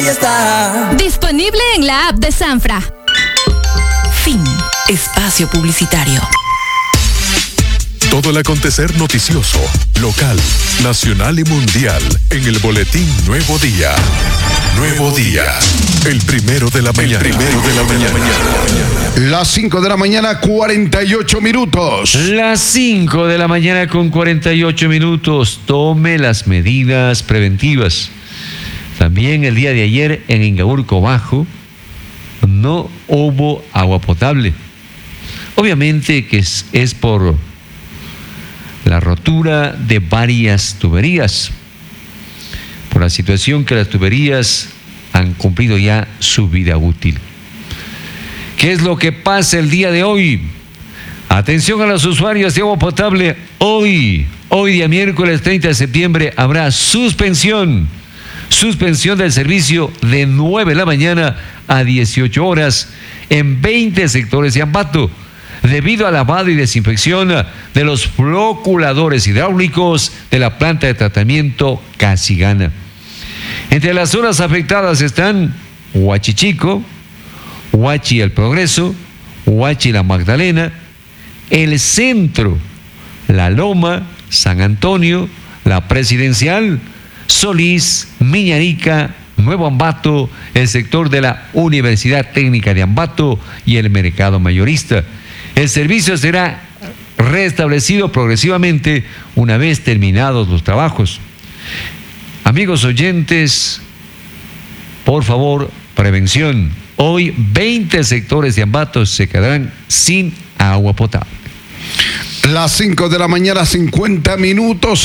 está. Disponible en la app de Sanfra. Fin. Espacio publicitario. Todo el acontecer noticioso, local, nacional y mundial en el boletín Nuevo Día. Nuevo Día, el primero de la mañana. Las 5 de la mañana, 48 minutos. Las 5 de la mañana con 48 minutos. Tome las medidas preventivas. También el día de ayer en Ingaurco Bajo no hubo agua potable. Obviamente que es por la rotura de varias tuberías, por la situación que las tuberías han cumplido ya su vida útil. ¿Qué es lo que pasa el día de hoy? Atención a los usuarios de agua potable. Hoy día miércoles 30 de septiembre, habrá suspensión del servicio de 9 de la mañana a 18 horas en 20 sectores de Ambato, debido al lavado y desinfección de los floculadores hidráulicos de la planta de tratamiento Casigana. Entre las zonas afectadas están Huachichico, Huachi El Progreso, Huachi La Magdalena, el Centro, La Loma, San Antonio, La Presidencial, Solís, Miñarica, Nuevo Ambato, el sector de la Universidad Técnica de Ambato y el Mercado Mayorista. El servicio será restablecido progresivamente una vez terminados los trabajos. Amigos oyentes, por favor, prevención. Hoy 20 sectores de Ambato se quedarán sin agua potable. Las 5 de la mañana, 50 minutos.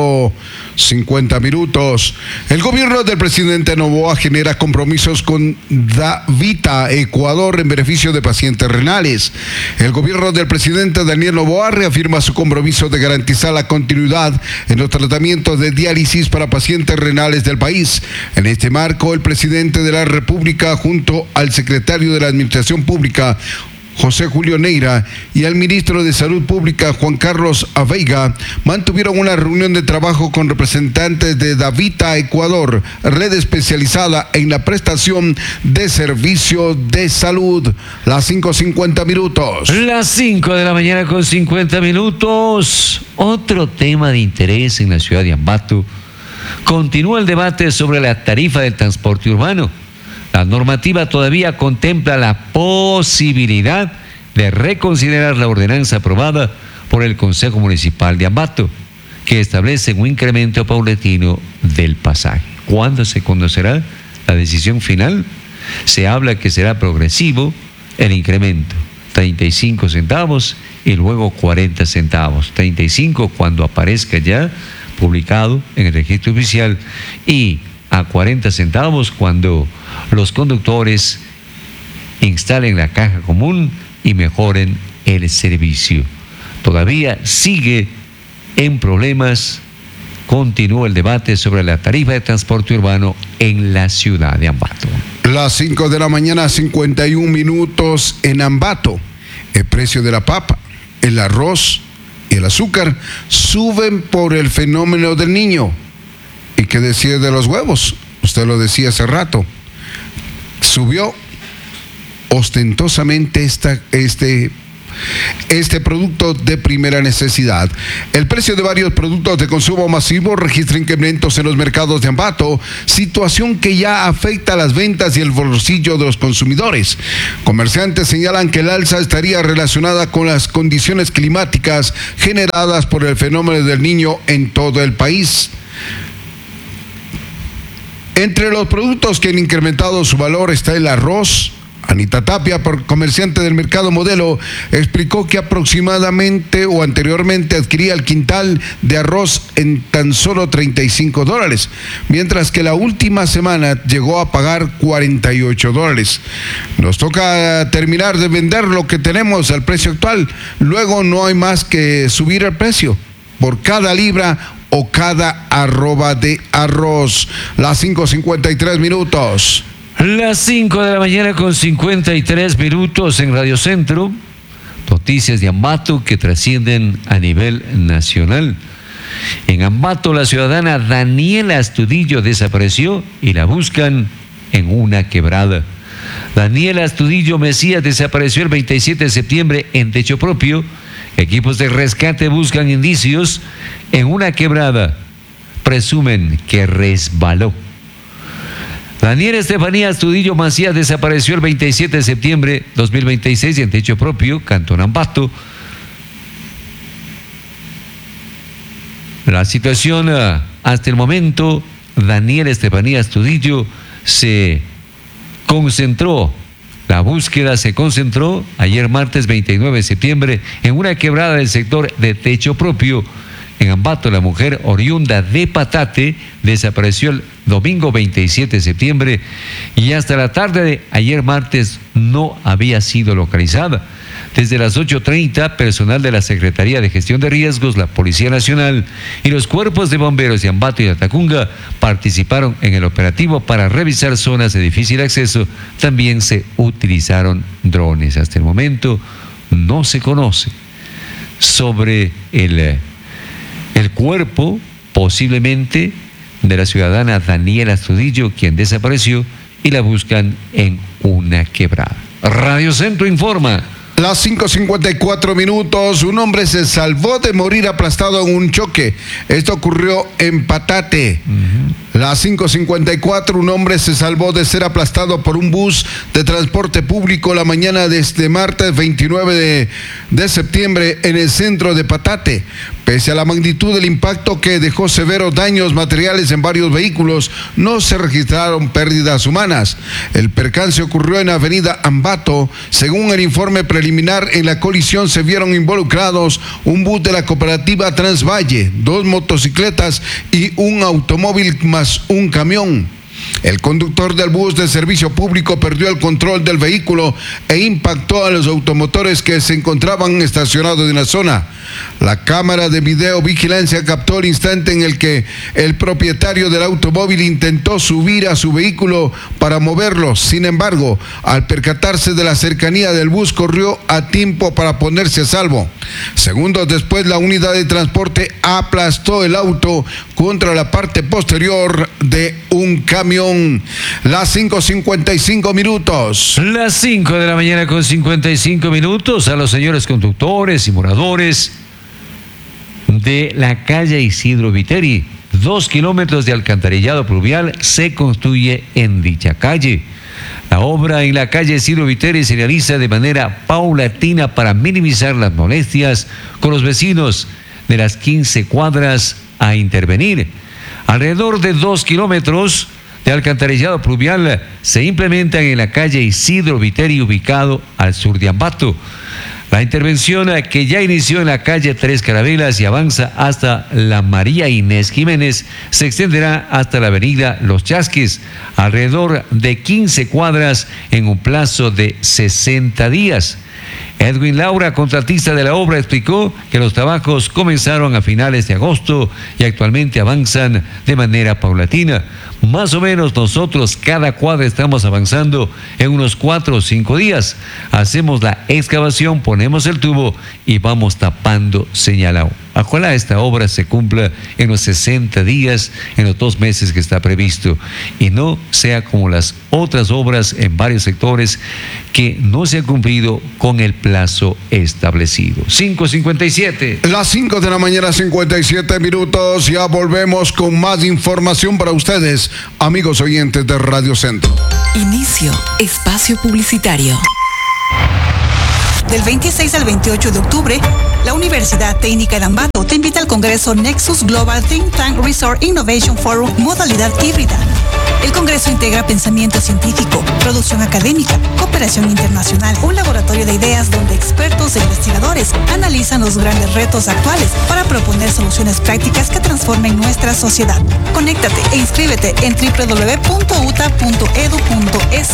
El gobierno del presidente Noboa genera compromisos con Davita Ecuador en beneficio de pacientes renales. El gobierno del presidente Daniel Noboa reafirma su compromiso de garantizar la continuidad en los tratamientos de diálisis para pacientes renales del país. En este marco, el presidente de la República, junto al secretario de la Administración Pública, José Julio Neira, y al ministro de Salud Pública, Juan Carlos Aveiga, mantuvieron una reunión de trabajo con representantes de Davita Ecuador, red especializada en la prestación de servicios de salud. Las 5:50 minutos. Las 5 de la mañana con 50 minutos. Otro tema de interés en la ciudad de Ambato. Continúa el debate sobre la tarifa del transporte urbano. La normativa todavía contempla la posibilidad de reconsiderar la ordenanza aprobada por el Consejo Municipal de Ambato, que establece un incremento paulatino del pasaje. ¿Cuándo se conocerá la decisión final? Se habla que será progresivo el incremento, 35 centavos y luego 40 centavos. 35 cuando aparezca ya publicado en el registro oficial y a 40 centavos cuando los conductores instalen la caja común y mejoren el servicio. Todavía sigue en problemas, continúa el debate sobre la tarifa de transporte urbano en la ciudad de Ambato. Las 5 de la mañana, 51 minutos en Ambato. El precio de la papa, el arroz y el azúcar suben por el fenómeno del Niño. ¿Y qué decir de los huevos? Usted lo decía hace rato. Subió ostentosamente este producto de primera necesidad. El precio de varios productos de consumo masivo registra incrementos en los mercados de Ambato, situación que ya afecta las ventas y el bolsillo de los consumidores. Comerciantes señalan que el alza estaría relacionada con las condiciones climáticas generadas por el fenómeno del Niño en todo el país. Entre los productos que han incrementado su valor está el arroz. Anita Tapia, comerciante del Mercado Modelo, explicó que aproximadamente o anteriormente adquiría el quintal de arroz en tan solo $35, mientras que la última semana llegó a pagar $48. Nos toca terminar de vender lo que tenemos al precio actual, luego no hay más que subir el precio por cada libra o cada arroba de arroz. Las 5:53 minutos. Las 5 de la mañana con 53 minutos en Radio Centro. Noticias de Ambato que trascienden a nivel nacional. En Ambato, la ciudadana Daniela Astudillo desapareció y la buscan en una quebrada. Daniela Astudillo Mesías desapareció el 27 de septiembre en techo propio. Equipos de rescate buscan indicios en una quebrada. Presumen que resbaló. Daniela Estefanía Astudillo Macías desapareció el 27 de septiembre 2026 en techo propio, Cantón Ambato. La situación hasta el momento, Daniela Estefanía Astudillo la búsqueda se concentró ayer martes 29 de septiembre en una quebrada del sector de techo propio. En Ambato, la mujer oriunda de Patate desapareció el domingo 27 de septiembre y hasta la tarde de ayer martes no había sido localizada. Desde las 8:30, personal de la Secretaría de Gestión de Riesgos, la Policía Nacional y los cuerpos de bomberos de Ambato y de Atacunga participaron en el operativo para revisar zonas de difícil acceso. También se utilizaron drones. Hasta el momento no se conoce sobre el cuerpo, posiblemente, de la ciudadana Daniela Astudillo, quien desapareció, y la buscan en una quebrada. Radio Centro informa. Las 5:54 minutos, un hombre se salvó de morir aplastado en un choque. Esto ocurrió en Patate. Las 5:54, un hombre se salvó de ser aplastado por un bus de transporte público la mañana de este martes 29 de septiembre en el centro de Patate. Pese a la magnitud del impacto que dejó severos daños materiales en varios vehículos, no se registraron pérdidas humanas. El percance ocurrió en Avenida Ambato. Según el informe preliminar, en la colisión se vieron involucrados un bus de la cooperativa Transvalle, 2 motocicletas y un automóvil más un camión. El conductor del bus de servicio público perdió el control del vehículo e impactó a los automotores que se encontraban estacionados en la zona. La cámara de videovigilancia captó el instante en el que el propietario del automóvil intentó subir a su vehículo para moverlo. Sin embargo, al percatarse de la cercanía del bus, corrió a tiempo para ponerse a salvo. Segundos después, la unidad de transporte aplastó el auto contra la parte posterior de un camión. Las 5:55 minutos. Las 5 de la mañana con 55 minutos. A los señores conductores y moradores de la calle Isidro Viteri, 2 kilómetros de alcantarillado pluvial se construye en dicha calle. La obra en la calle Isidro Viteri se realiza de manera paulatina para minimizar las molestias con los vecinos de las 15 cuadras a intervenir. Alrededor de 2 kilómetros de alcantarillado pluvial se implementan en la calle Isidro Viteri, ubicado al sur de Ambato. La intervención que ya inició en la calle Tres Carabelas y avanza hasta la María Inés Jiménez se extenderá hasta la avenida Los Chasques, alrededor de 15 cuadras en un plazo de 60 días. Edwin Laura, contratista de la obra, explicó que los trabajos comenzaron a finales de agosto y actualmente avanzan de manera paulatina. Más o menos nosotros cada cuadra estamos avanzando en unos 4 o 5 días. Hacemos la excavación, ponemos el tubo y vamos tapando, señalado. Ojalá esta obra se cumpla en los 60 días, en los 2 meses que está previsto, y no sea como las otras obras en varios sectores que no se han cumplido con el plazo establecido. 5:57. Las 5 de la mañana, 57 minutos. Ya volvemos con más información para ustedes, amigos oyentes de Radio Centro. Inicio espacio publicitario. Del 26 al 28 de octubre, la Universidad Técnica de Ambato te invita al Congreso Nexus Global Think Tank Resort Innovation Forum modalidad híbrida. El Congreso integra pensamiento científico, producción académica, cooperación internacional, un laboratorio de ideas donde expertos e investigadores analizan los grandes retos actuales para proponer soluciones prácticas que transformen nuestra sociedad. Conéctate e inscríbete en www.uta.edu.es.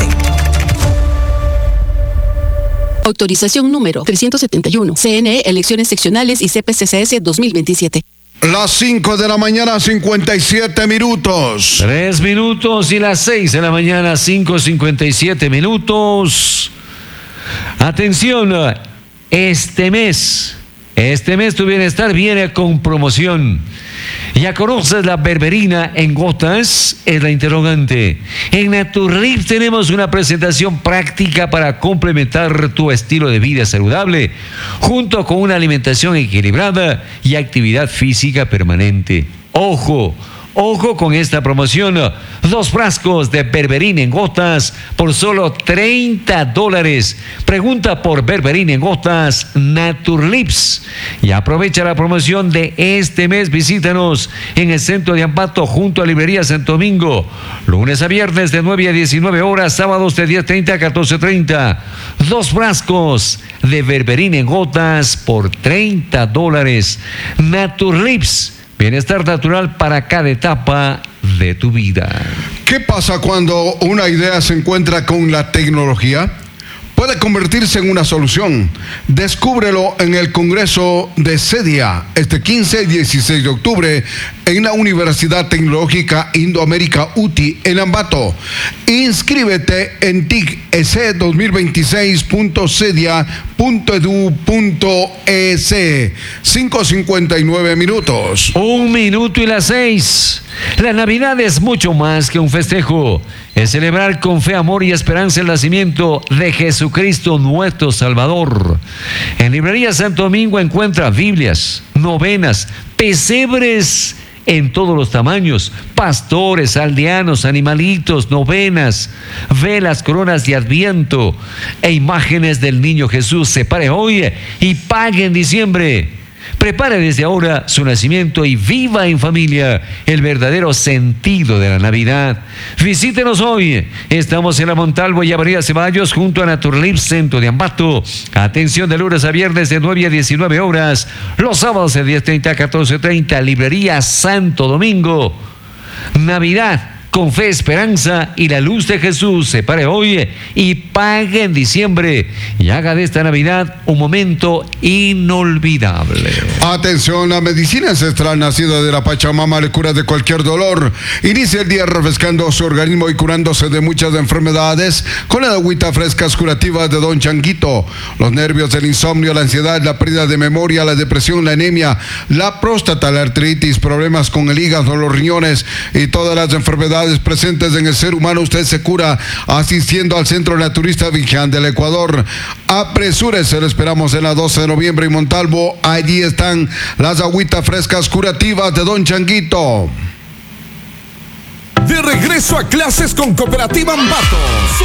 Autorización número 371. CNE, elecciones seccionales y CPCCS 2027. Las 5 de la mañana, 57 minutos. 3 minutos y las 6 de la mañana, 5:57 minutos. Atención, este mes Este mes tu bienestar viene con promoción. ¿Ya conoces la berberina en gotas? Es la interrogante. En Naturlips tenemos una presentación práctica para complementar tu estilo de vida saludable, junto con una alimentación equilibrada y actividad física permanente. Ojo con esta promoción. 2 frascos de berberina en gotas por solo $30. Pregunta por berberina en gotas Naturlips y aprovecha la promoción de este mes. Visítanos en el centro de Ambato junto a Librería Santo Domingo. Lunes a viernes de 9 a 19 horas, sábados de 10:30 a 14:30. 2 frascos de berberina en gotas por $30. Naturlips. Bienestar natural para cada etapa de tu vida. ¿Qué pasa cuando una idea se encuentra con la tecnología? Puede convertirse en una solución. Descúbrelo en el Congreso de CEDIA este 15 y 16 de octubre en la Universidad Tecnológica Indoamérica UTI en Ambato. Inscríbete en tic2026.cedia.edu.es. 5:59 minutos. 1 minuto y las 6. La Navidad es mucho más que un festejo. Es celebrar con fe, amor y esperanza el nacimiento de Jesucristo nuestro Salvador. En Librería Santo Domingo encuentra Biblias, novenas, pesebres en todos los tamaños, pastores, aldeanos, animalitos, novenas, velas, coronas de Adviento e imágenes del niño Jesús. Separe hoy y pague en diciembre. Prepare desde ahora su nacimiento y viva en familia el verdadero sentido de la Navidad. Visítenos hoy. Estamos en la Montalvo y Avenida Ceballos junto a Naturlips, centro de Ambato. Atención de lunes a viernes de 9 a 19 horas. Los sábados de 10:30 a 14:30. Librería Santo Domingo. Navidad con fe, esperanza y la luz de Jesús. Separe hoy y pague en diciembre y haga de esta Navidad un momento inolvidable. Atención, la medicina ancestral nacida de la Pachamama le cura de cualquier dolor. Inicia el día refrescando su organismo y curándose de muchas enfermedades con la agüita frescas curativas de Don Changuito. Los nervios, el insomnio, la ansiedad, la pérdida de memoria, la depresión, la anemia, la próstata, la artritis, problemas con el hígado, los riñones y todas las enfermedades presentes en el ser humano, usted se cura asistiendo al Centro Naturista Vigán del Ecuador. Apresúrese, lo esperamos en la 12 de noviembre en Montalvo. Allí están las agüitas frescas curativas de Don Changuito. De regreso a clases con Cooperativa Ambato.